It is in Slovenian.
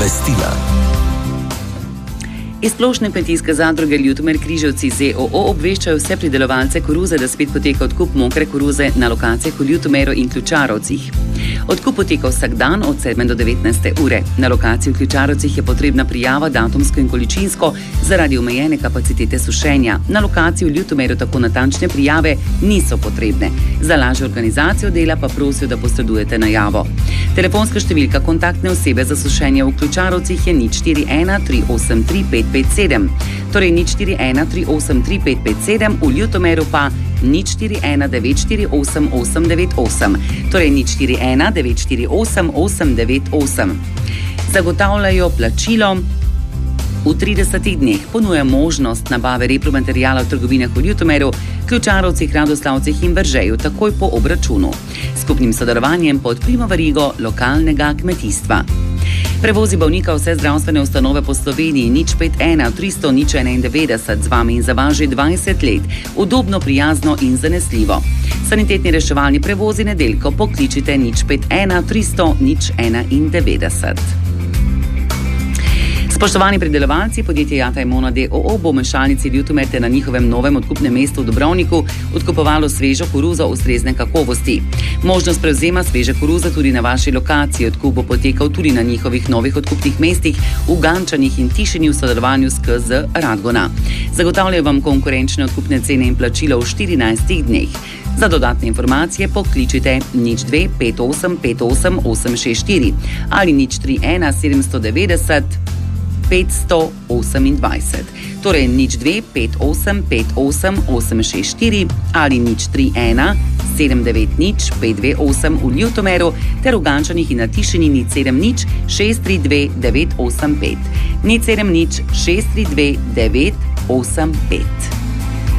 Obvestila. Iz Splošne kmetijske zadruge Ljutomer Križevci ZOO obveščajo vse pridelovalce koruze, da spet poteka odkup mokre koruze na lokacijah v Ljutomeru in Ključarovcih. Odkup poteka vsak dan od 7 do 19 ure. Na lokaciji v Ključarovcih je potrebna prijava datumsko in količinsko zaradi omejene kapacitete sušenja. Na lokaciji v Ljutomeru tako natančne prijave niso potrebne. Za lažjo organizacijo dela pa prosijo, da posredujete najavo. Telefonska številka kontaktne osebe za sušenje v Ključarovcih je 041 383 557, torej 041 383 557, v Ljutomeru pa 041 948 898, torej 041 948 898. Zagotavljajo plačilo v 30 dneh, ponuja možnost nabave repromaterijala v trgovinah v Ljutomeru, Ključarovcih, Radoslavcih in Veržeju takoj po obračunu, skupnim sodelovanjem pod primo verigo lokalnega kmetijstva. Prevozi bolnika vse zdravstvene ustanove po Sloveniji 051 300 091 z vami in za vas že 20 let, udobno, prijazno in zanesljivo. Sanitetni reševalni prevozi nedeljko pokličite 051 300 091. Spoštovani pridelovalci, podjetje Jata Imona DOO bo v mešalnici Ljutomer ter na njihovem novem odkupnem mestu v Dubrovniku odkupovalo svežo koruzo ustrezne kakovosti. Možnost prevzema sveže koruze tudi na vaši lokaciji. Odkup bo potekal tudi na njihovih novih odkupnih mestih v Gančanih in Tišini v sodelovanju s KZ Radgona. Zagotavljajo vam konkurenčne odkupne cene in plačilo v 14 dneh. Za dodatne informacije pokličite 02 58 58 864 ali 031 790 528, torej 02 58 58 864 ali 031 790 528 v Ljutomeru ter v Gančanih in na Tišini 070 632 985, 070 632 985.